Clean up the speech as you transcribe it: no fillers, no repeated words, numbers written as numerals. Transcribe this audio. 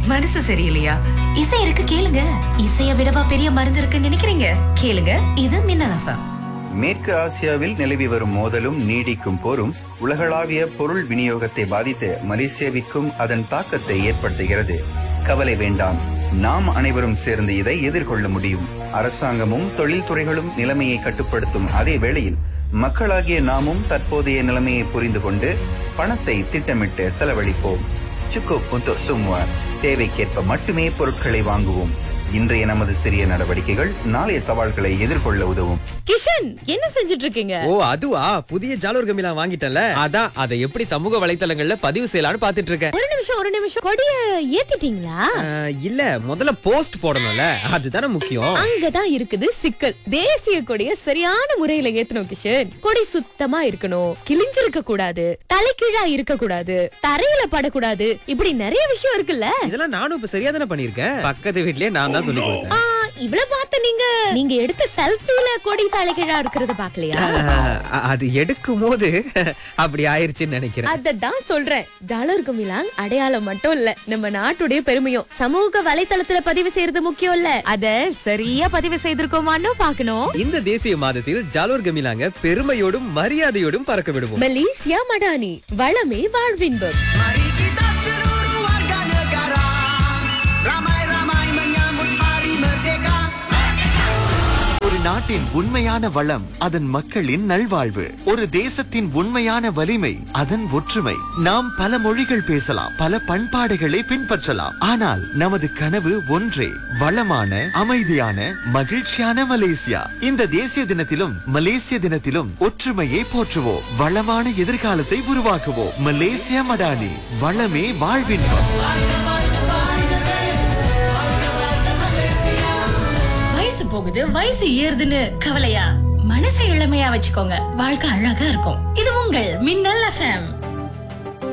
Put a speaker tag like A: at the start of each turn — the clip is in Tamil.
A: மனசு சரியில்லையா? இசை இருக்கு கேளுங்க. இசைய விடவா பெரிய மருந்து இருக்குன்னு நினைக்கிறீங்க? கேளுங்க, இது மின்னல் FM.
B: மேற்கு ஆசியாவில் நிலவி வரும் மோதலும் நீடிக்கும் போரும் உலகளாவிய பொருள் விநியோகத்தை பாதித்து மலேசியாவிற்கும் அதன் தாக்கத்தை ஏற்படுத்துகிறது. கவலை வேண்டாம், நாம் அனைவரும் சேர்ந்து இதை எதிர்கொள்ள முடியும். அரசாங்கமும் தொழில்துறைகளும் நிலைமையை கட்டுப்படுத்தும் அதே வேளையில் மக்களாகிய நாமும் தற்போதைய நிலைமையை புரிந்து கொண்டு பணத்தை திட்டமிட்டு செலவழிப்போம். சுக்கு புத்து சும்மா தேவைக்கேற்ப மட்டுமே பொருட்களை வாங்குவோம். இன்றைய நமது சிறிய நடவடிக்கைகள் நாளைய சவால்களை எதிர்கொள்ள உதவும்.
C: கிஷன், என்ன செஞ்சுட்டு இருக்கீங்க?
D: ஓ அதுவா, புதிய ஜாலூர் கமிலா வாங்கிட்டேன்ல, அதான் அதை எப்படி சமூக வலைத்தளங்கள்ல பதிவு செய்யலாம்னு பாத்துட்டு இருக்கேன்.
C: ஒரு நிமிஷம் கொடிய ஏத்திட்டீங்களா?
D: இல்ல, முதல்ல போஸ்ட் போடணும்ல, அதுதானே முக்கியம்.
C: அங்கதான் இருக்குது சிக்கல். தேசிய கொடிய சரியான முறையில ஏத்தணும் கிஷன். கொடி சுத்தமா இருக்கணும், கிழிஞ்சிருக்க கூடாது, தலைகீழா இருக்க கூடாது, தரையில படக்கூடாது, இப்படி நிறைய விஷயம் இருக்குல்ல.
D: இதெல்லாம் நானும் இப்ப சரியா தானே பண்ணிருக்கேன். பக்கத்து வீட்லயே நான் தான் சொல்லி கொடுத்தேன்.
C: இவ்வளவு பார்த்து நீங்க எடுத்த செல்ஃபில கொடி தலைகீழா இருக்கிறத பாக்கலையா?
D: அது எடுக்கும் போது அப்படி ஆயிருச்சுன்னு நினைக்கிறேன்.
C: அததான் சொல்றேன். ஜாலூர் கமிலாங் அடையாளம் மட்டும் இல்ல, நம்ம நாட்டுடைய பெருமையும். சமூக வலைத்தளத்துல பதிவு செய்யறது முக்கியம் இல்ல, அத சரியா பதிவு செய்திருக்கோமான்னு பாக்கணும்.
D: இந்த தேசிய மாதத்தில் ஜாலூர் கமிலாங்க பெருமையோடும் மரியாதையோடும் பறக்க விடுவோம்.
C: மலேசியா மடானி, வளமே வாழ்வின்பம்.
E: நாட்டின் உண்மையான வளம் அதன் மக்களின் நல்வாழ்வு. ஒரு தேசத்தின் உண்மையான வலிமை அதன் ஒற்றுமை. நாம் பல மொழிகள் பேசலாம், பல பண்பாடுகளை பின்பற்றலாம், ஆனால் நமது கனவு ஒன்றே, வளமான, அமைதியான, மகிழ்ச்சியான மலேசியா. இந்த தேசிய தினத்திலும் மலேசிய தினத்திலும் ஒற்றுமையை போற்றுவோம், வளமான எதிர்காலத்தை உருவாக்குவோம். மலேசியா மடானி, வளமே வாழ்வின்பம்.
A: போகுது, வயசு ஏறுதுன்னு கவலையா? மனசை இளமையா வச்சுக்கோங்க, வாழ்க்கை அழகா இருக்கும். இது உங்கள் மின்னல் FM.